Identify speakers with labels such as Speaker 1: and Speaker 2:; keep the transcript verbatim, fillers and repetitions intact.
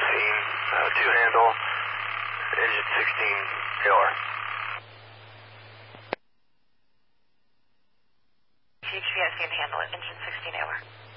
Speaker 1: sixteen, uh, two handle, engine sixteen A R.
Speaker 2: T H P, I see and handle it, engine sixteen A R.